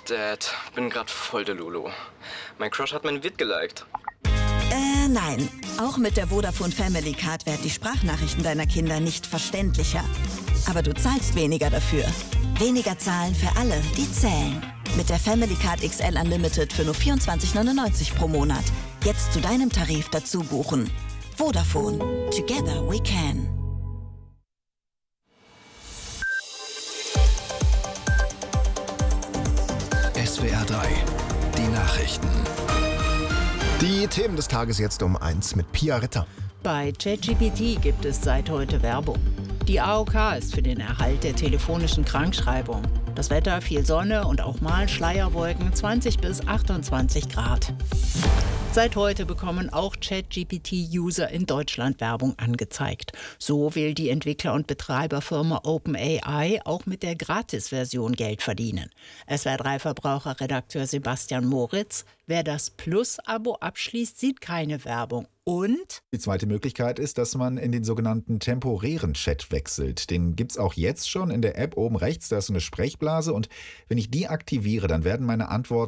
Dad, bin grad voll der Lulu. Mein Crush hat mein Vid geliked. Nein. Auch mit der Vodafone Family Card werden die Sprachnachrichten deiner Kinder nicht verständlicher. Aber du zahlst weniger dafür. Weniger zahlen für alle, die zählen. Mit der Family Card XL Unlimited für nur 24,99 pro Monat. Jetzt zu deinem Tarif dazu buchen. Vodafone. Together we can. SWR 3, die Nachrichten. Die Themen des Tages jetzt um 1 mit Pia Ritter. Bei ChatGPT gibt es seit heute Werbung. Die AOK ist für den Erhalt der telefonischen Krankschreibung. Das Wetter, viel Sonne und auch mal Schleierwolken, 20 bis 28 Grad. Seit heute bekommen auch ChatGPT-User in Deutschland Werbung angezeigt. So will die Entwickler- und Betreiberfirma OpenAI auch mit der Gratis-Version Geld verdienen. SWR3-Verbraucherredakteur Sebastian Moritz: Wer das Plus-Abo abschließt, sieht keine Werbung. Und die zweite Möglichkeit ist, dass man in den sogenannten temporären Chat wechselt. Den gibt's auch jetzt schon in der App oben rechts. Da ist so eine Sprechblase und wenn ich die aktiviere, dann werden meine Antworten